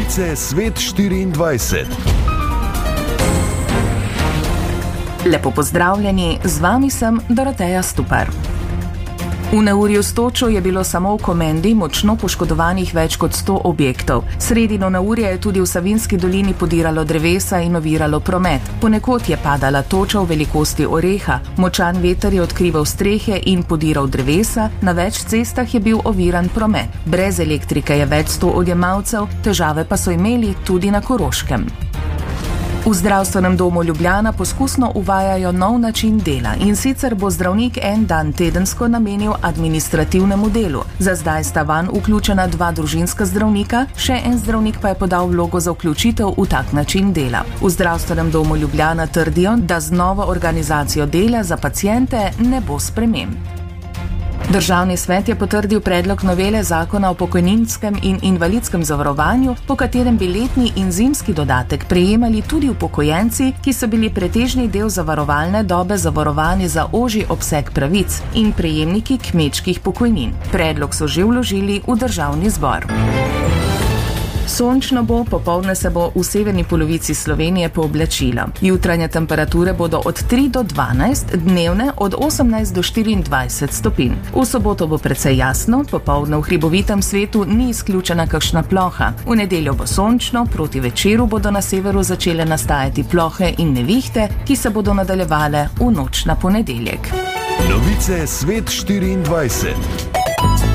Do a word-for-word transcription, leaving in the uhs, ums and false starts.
Novice Svet štiriindvajset. Lepo pozdravljeni, z vami sem Doroteja Stupar. V neurju s točo je bilo samo v Komendi močno poškodovanih več kot sto objektov. Sredino neurja je tudi v Savinjski dolini podiralo drevesa in oviralo promet. Ponekod je padala toča v velikosti oreha, močan veter je odkrival strehe in podiral drevesa, na več cestah je bil oviran promet. Brez elektrike je več sto odjemalcev, težave pa so imeli tudi na Koroškem. V zdravstvenem domu Ljubljana poskusno uvajajo nov način dela, in sicer bo zdravnik en dan tedensko namenil administrativnemu delu. Za zdaj sta vanj vključena dva družinska zdravnika, še en zdravnik pa je podal vlogo za vključitev v tak način dela. V zdravstvenem domu Ljubljana trdijo, da z novo organizacijo dela za paciente ne bo sprememb. Državni svet je potrdil predlog novele zakona o pokojninskem in invalidskem zavarovanju, po katerem bi letni in zimski dodatek prejemali tudi upokojenci, ki so bili pretežni del zavarovalne dobe zavarovani za ožji obseg pravic, in prejemniki kmečkih pokojnin. Predlog so že vložili v državni zbor. Sončno bo, popoldne se bo v severni polovici Slovenije pooblačilo. Jutranje temperature bodo od tri do dvanajst, dnevne od osemnajst do štiriindvajset stopinj. V soboto bo precej jasno, popoldne v hribovitem svetu ni izključena kakšna ploha. V nedeljo bo sončno, proti večeru bodo na severu začele nastajati plohe in nevihte, ki se bodo nadaljevale v noč na ponedeljek. Novice Svet štiriindvajset.